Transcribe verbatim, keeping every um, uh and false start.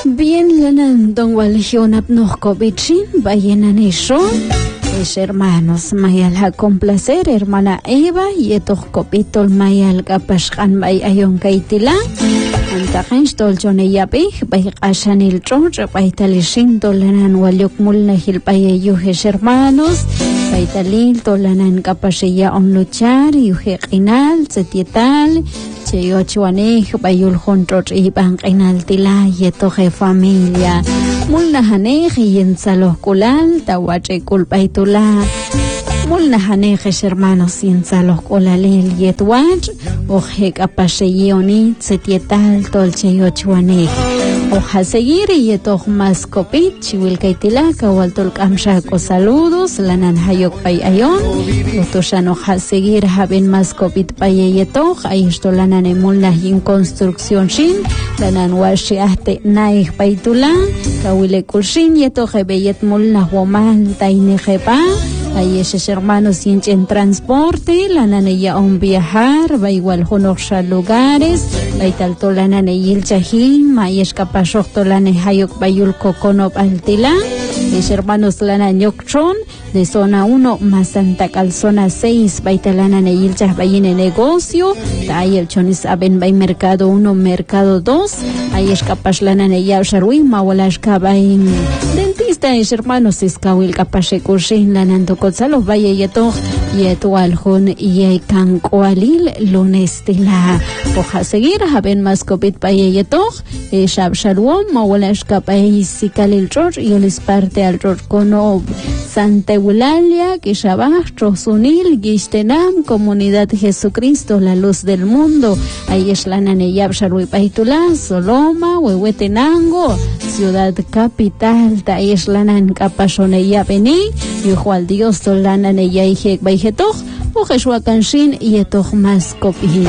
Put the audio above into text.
Bien, lanan don Walgion Abnokovichin, vayan eso. Es hermanos, mayal ha complacer, hermana Eva, y etos copitol mayal kapashkan bay ayon kaitila. Antakensh tol jone yapih, bay ashanil chonch, bay talishin tolanan waliok mulna hilpaye yuhes hermanos. Baitalil tolanan kapashaya on luchar, yuhe qinal, setietal. Cheyo chuanej bayul juntot ibang qinal tila yetoje familia. Mulna hanej yensalos kulal tawache kulpaitula. Mulna hanej hermanos yensalos kulalil yetwach oje kapashayoni setietal tol cheyo chuanej. Oja seguir yetoj mas kopit chiwil kaitila kawaltol kamsha ko saludos lanan hayok pay ayon lotoshan oja seguir haben mas kopit pay yetoj aysto lanan emulna in construcción shin lanan washi ahte naih paytula kawile kulshin yetoj beyet mulna woman taine jepa ayeshes hermanos en transporte lananeya on viajar va igual honorsha lugares baital tolanane yilchahin mayesh kapashok tolane hayok bayul kokonop altila es hermanos lana nyokchon de zona uno más Santa Cal zona seis baitalana yilchah bayine negocio tayel chonis aben bay mercado uno mercado dos ayesh kapash lana neya sharwi mawalash kabain dentista es hermanos iskawil kapashe kurshin lanando kotsalos valle yeto yeto aljun ye kankoalil lunestila oja seguir haben más kopit paye yeto shab shalom mawalash kabay sikalil chor y olis parte al chor kono Santa Eulalia, Kishabah, Trosunil, Gishtenam, Comunidad Jesucristo, la luz del mundo. Ahí es la Naneyab Sharui Paitula, Soloma, Huehuetenango, ciudad capital, ahí es la Nan Capashoneya Beni, Yuhual Dios, la Naneya Ijek Baijetoch, o Jesua Kanshin y Etoch Mas Kopi.